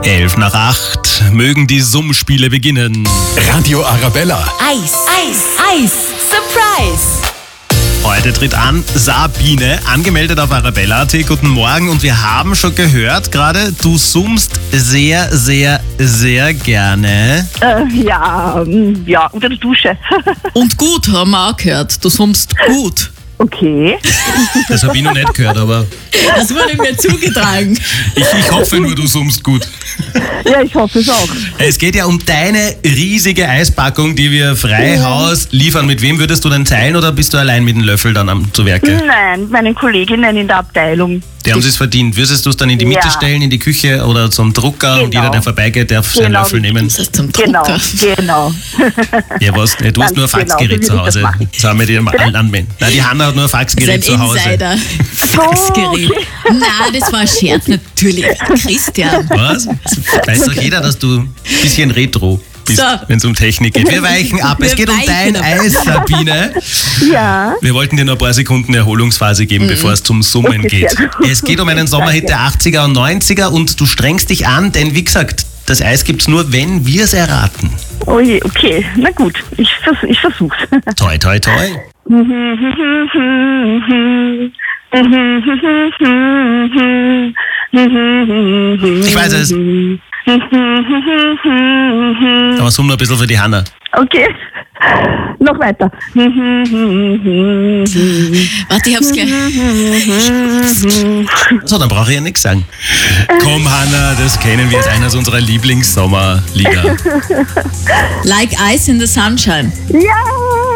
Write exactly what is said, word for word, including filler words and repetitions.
Elf nach acht, mögen die Summspiele beginnen. Radio Arabella. Eis, Eis, Eis, Surprise! Heute tritt an Sabine, angemeldet auf Arabella Punkt at. Guten Morgen, und wir haben schon gehört gerade, du summst sehr, sehr, sehr gerne. Äh, ja, ähm, ja, unter der Dusche. Und gut, haben wir auch gehört. Du summst gut. Okay. Das habe ich noch nicht gehört, aber Das wurde mir zugetragen. ich, ich hoffe nur, du summst gut. Ja, ich hoffe es auch. Es geht ja um deine riesige Eispackung, die wir frei Haus liefern. Mit wem würdest du denn teilen, oder bist du allein mit dem Löffel dann am zu Werke? Nein, meinen Kolleginnen in der Abteilung. Die haben es verdient. Würdest du es dann in die Mitte Ja. stellen, in die Küche oder zum Drucker, und Genau. jeder, der vorbeigeht, darf seinen Genau. Löffel nehmen? Das heißt zum Genau, Drucker. genau. Ja, was? Du hast nur ein Ganz genau, Faxgerät so zu würde ich das Hause. machen. Das haben wir dir mal anwenden. Nein, die Hanna hat nur ein Das ist ein Faxgerät zu Hause. Insider. Faxgerät. okay. Nein, das war ein Scherz, natürlich. Christian. Was? Weiß doch jeder, dass du ein bisschen retro bist, So. wenn es um Technik geht. Wir weichen ab. Es Wir geht um dein weichen ab. Eis, Sabine. Ja, Wir wollten dir noch ein paar Sekunden Erholungsphase geben, bevor es zum Summen Okay, geht. sehr gut. Es geht um einen Sommerhit der achtziger und neunziger, und du strengst dich an, denn wie gesagt, das Eis gibt's nur, wenn wir es erraten. oh je, okay. Na gut, ich, vers ich versuch's. Toi, toi, toi. Ich weiß es. Aber summ noch ein bisschen für die Hanna. Okay, noch weiter. Warte, ich hab's gleich. So, dann brauche ich ja nichts sagen. Komm, Hanna, das kennen wir, ist eines unserer Lieblings-Sommerlieder. Like Ice in the Sunshine. Ja!